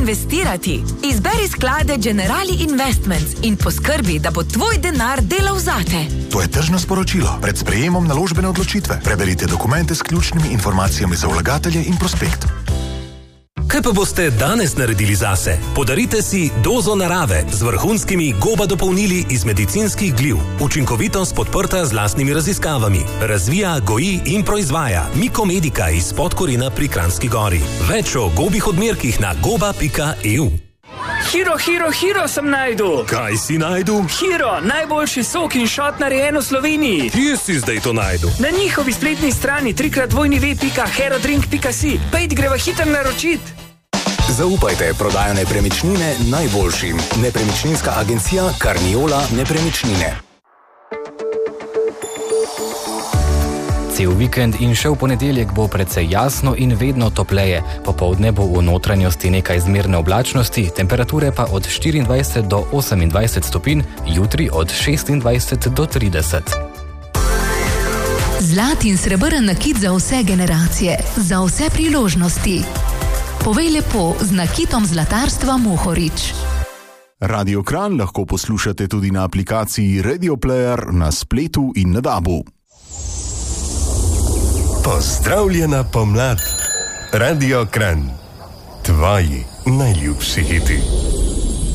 investirati? Izberi sklade Generali Investments in poskrbi, da bo tvoj denar delal zate. To je tržno sporočilo. Pred sprejemom naložbene odločitve preberite dokumente s ključnimi informacijami za vlagatelje in prospekt. Kaj pa boste danes naredili zase? Podarite si dozo narave z vrhunskimi GOBA dopolnili iz medicinskih gliv. Učinkovitost podprta z lastnimi raziskavami. Razvija, goji in proizvaja Mikomedika iz Podkorina pri Kranjski Gori. Več o gobih odmerkih na goba.eu. Hiro sem najdu. Kaj si najdu? Hiro, najboljši sok in šot narejen v Sloveniji. Kje si zdaj to najdu? Na njihovi spletni strani www.herodrink.si. Pejdi, greva hiter naročit. Zaupajte prodajo nepremičnine najboljšim. Nepremičninska agencija Carniola Nepremičnine. Cel vikend in še v ponedeljek bo precej jasno in vedno topleje. Popoldne bo v notranjosti nekaj zmerne oblačnosti, temperature pa od 24 do 28 stopinj, jutri od 26 do 30. Zlat in srebrn nakit za vse generacije, za vse priložnosti. Povej lepo z nakitom zlatarstva Mohorič. Radio Kranj lahko poslušate tudi na aplikaciji Radio Player, na spletu in na DAB-u. Pozdravljena pomlad. Radio Kranj. Tvoji najljubši hiti.